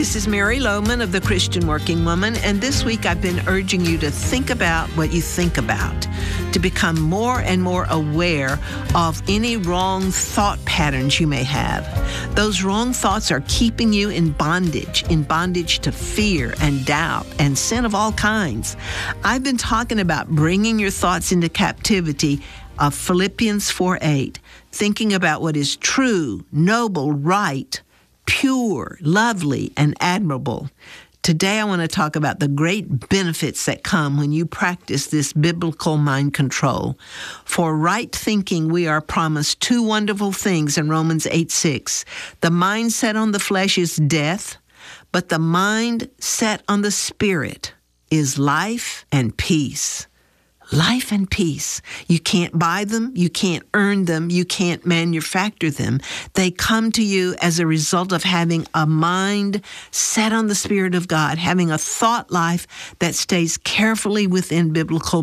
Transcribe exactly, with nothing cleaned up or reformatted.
This is Mary Lohman of The Christian Working Woman, and this week I've been urging you to think about what you think about, to become more and more aware of any wrong thought patterns you may have. Those wrong thoughts are keeping you in bondage, in bondage to fear and doubt and sin of all kinds. I've been talking about bringing your thoughts into captivity of Philippians four eight, thinking about what is true, noble, right, pure, lovely, and admirable. Today I want to talk about the great benefits that come when you practice this biblical mind control. For right thinking, we are promised two wonderful things in Romans eight six. The mind set on the flesh is death, but the mind set on the spirit is life and peace. Life and peace. You can't buy them. You can't earn them. You can't manufacture them. They come to you as a result of having a mind set on the Spirit of God, having a thought life that stays carefully within biblical